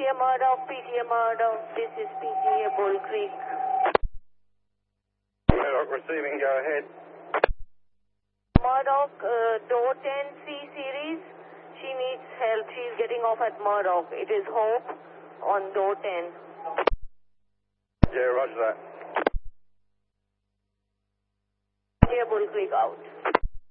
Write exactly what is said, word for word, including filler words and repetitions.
A Murdoch, P T A Murdoch, this is P T A Bull Creek. Murdoch receiving, go ahead. Murdoch, uh, door ten C series, she needs help, she's getting off at Murdoch. It is Hope on door ten. Yeah, roger that. P T A Bull Creek out.